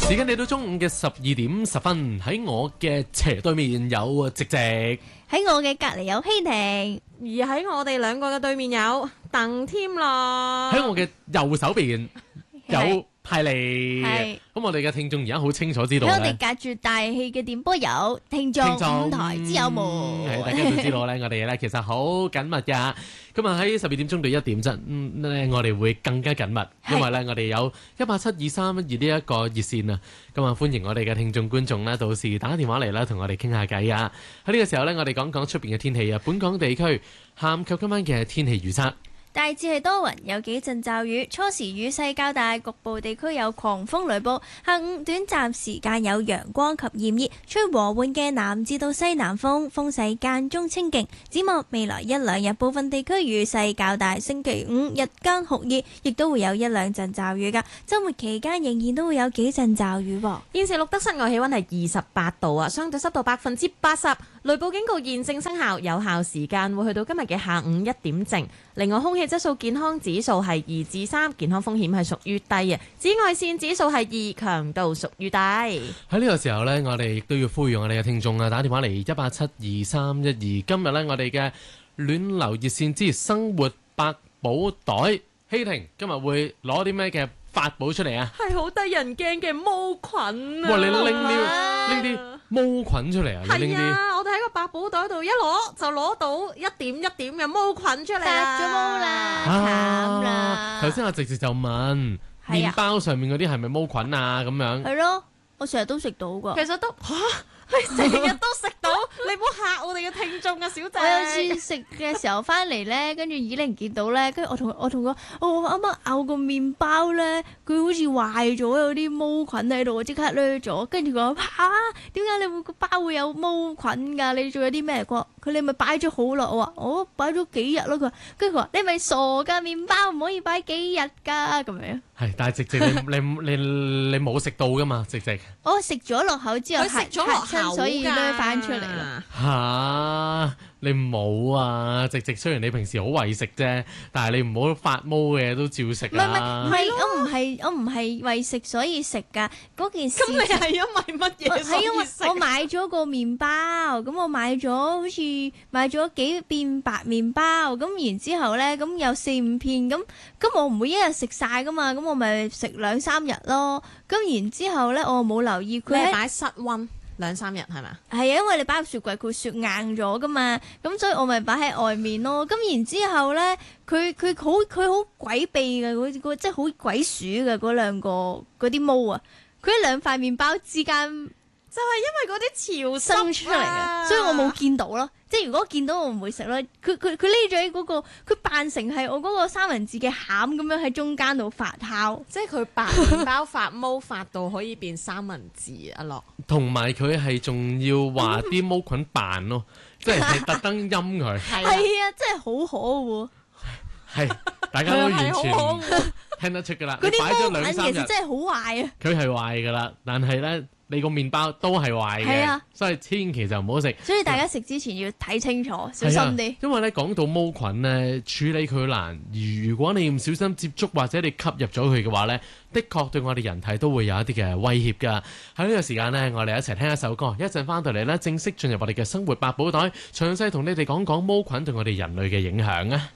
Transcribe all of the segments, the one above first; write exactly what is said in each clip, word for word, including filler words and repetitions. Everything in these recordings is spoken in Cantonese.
時間嚟到中午嘅十二點十分，喺我嘅斜對面有直直，喺我嘅隔離有希婷， 而喺我哋兩個嘅對面有鄧添樂， 喺我嘅右手邊有派利。咁我哋嘅聽眾而家好清楚知道咧， 喺我哋隔住大氣嘅電波有聽眾五台之友們， 係大家都知道咧，我哋咧其實好緊密噶。咁啊喺十二點鐘到一點啫，嗯咧我哋會更加緊密，因為咧我哋有一八七二三一二呢一個熱線啊。咁啊歡迎我哋嘅聽眾觀眾咧，到時打電話嚟啦，同我哋傾下偈啊。喺呢個時候咧，我哋講講出邊嘅天氣啊。本港地區下午及今晚嘅天氣預測。 大致係多雲，有幾陣驟雨，初時雨勢較大，局部地區有狂風雷暴。下午短暫時間有陽光及炎熱，吹和緩嘅南至到西南風，風勢間中清勁。展望未來一兩日，部分地區雨勢較大，星期五日間酷熱，亦都會有一兩陣驟雨㗎。週末期間仍然都會有幾陣驟雨喎。 現時錄得室外氣溫係二十八度啊，相對濕度百分之八十，雷暴警告現正生效，有效時間會去到今日嘅下午一點正。另外空氣質素健康指數係二至三，健康風險係屬於低嘅。紫外線指數係二，強度屬於低。喺呢個時候呢，我哋亦都要呼籲我哋嘅聽眾啊，打電話嚟一八七二三一二。今日呢，我哋嘅暖流熱線之生活百寶袋，希婷今日會攞啲咩嘅法寶出嚟啊？ 係好得人驚嘅毛菌啊！ 哇！你拎啲拎啲毛菌出嚟啊！ 係啊！我哋喺個百寶袋度一攞就攞到一點一點嘅毛菌出嚟啦！ 發咗毛啦，慘啦！ 頭先我直接就問，麵包上面嗰啲係咪毛菌啊？咁樣係咯，我成日都食到㗎。 其實都嚇。你成日都食到，你唔好嚇我哋嘅聽眾啊，小姐。 我有次食嘅時候翻嚟咧，跟住以玲見到咧，跟住我同我同佢，我啱啱咬個麵包咧，佢好似壞咗，有啲毛菌喺度，我即刻掠咗。跟住佢話嚇，點解你會個包會有毛菌㗎？你仲有啲咩？佢話佢你咪擺咗好耐。我話我擺咗幾日咯。佢話跟住佢話你咪傻㗎，麵包唔可以擺幾日㗎咁樣。 係，但係直直你你你你冇食到㗎嘛？直直我食咗落口之後， 佢食咗落口， 所以掠翻出嚟啦。 嚇！你冇啊！直直雖然你平時好為食啫，但係你唔好發毛嘅都照食啊！ 唔係唔係，我唔係我唔係為食所以食㗎。嗰件事咁你係因為乜嘢？ 係因為我買咗個麵包，咁我買咗好似買咗幾片白麵包，咁然之後咧，咁有四五片，咁咁我唔會一日食晒㗎嘛，咁我咪食兩三日咯。咁然之後咧，我冇留意佢係擺室溫。兩三日係咪？ 係啊，因為你擺入雪櫃，佢會雪硬咗噶嘛，咁所以我咪擺喺外面咯。咁然之後咧，佢佢好佢好詭秘嘅，嗰嗰即係好鬼鼠嘅嗰兩個嗰啲毛啊！佢喺兩塊麵包之間， 就係因為嗰啲潮生出嚟嘅，所以我冇見到咯。即係如果見到我唔會食咯。佢佢佢匿咗喺嗰個，佢扮成係我嗰個三文治嘅餡咁樣喺中間度發酵， 即係佢白麵包發毛發到可以變三文治啊落。 同埋佢係仲要話啲毛菌扮咯，即係係特登陰佢。 係啊，真係好可惡。 係，大家都完全聽得出噶啦。 嗰啲毛菌其實真係好壞啊！ 佢係壞噶啦，但係咧。你個麵包都係壞嘅，啊、所以千祈就唔好食。 所以大家食之前要睇清楚，小心啲、 啊。因為咧講到毛菌咧，處理佢難。如果你唔小心接觸或者你吸入咗佢嘅話咧，的確對我哋人體都會有一啲嘅威脅㗎。喺呢個時間呢，我哋一齊聽一首歌，一陣翻到嚟咧，正式進入我哋嘅生活百寶袋，詳細同你哋講講毛菌對我哋人類嘅影響啊！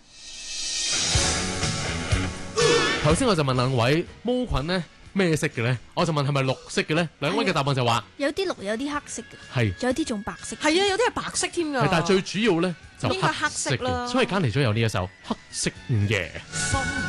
頭先、嗯、我就問兩位毛菌呢。咩色嘅咧？我就問係咪綠色嘅咧？兩位嘅答案就話有啲綠，有啲黑色嘅， 係， 仲有啲仲白色， 係啊，有啲係白色添㗎。 但係最主要咧就應該黑色啦， 所以揀嚟咗有呢一首黑色嘅。